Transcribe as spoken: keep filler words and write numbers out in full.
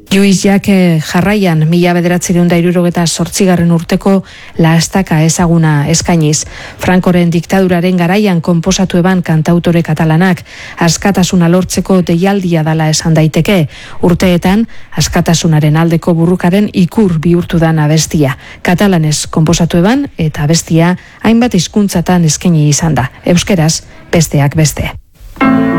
Lluís Jake jarraian mila bederatziehun eta hirurogeta zortzigarren urteko La Estaka ezaguna eskainiz. Francoren diktaduraren garaian konposatu eban kantautore katalanak askatasuna lortzeko deialdia dala esan daiteke. Urteetan askatasunaren aldeko burrukaren ikur bihurtu dan abestia. Katalanez konposatu eban eta abestia hainbat hizkuntzatan eskaini izan da. Euskeraz besteak beste.